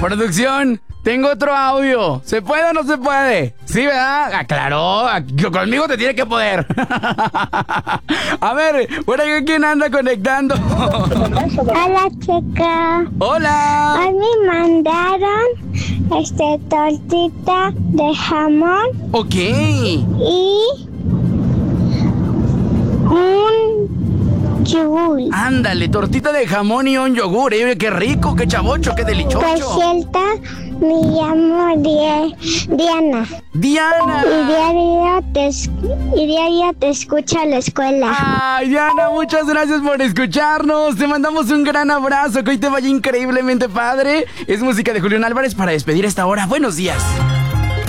Producción, tengo otro audio. ¿Se puede o no se puede? Sí, ¿verdad? Ah, claro, conmigo te tiene que poder. A ver, por ahí, ¿quién anda conectando? Hola, chica. Hola. Hoy me mandaron tortita de jamón Ok. y un yogur. Ándale, tortita de jamón y un yogur. Qué rico, qué chavocho, qué Por delichoso. cierto, me llamo Diana. Diana. Y diario te escucho a la escuela. Ay, Diana, muchas gracias por escucharnos. Te mandamos un gran abrazo. Que hoy te vaya increíblemente padre. Es música de Julián Álvarez para despedir esta hora. Buenos días.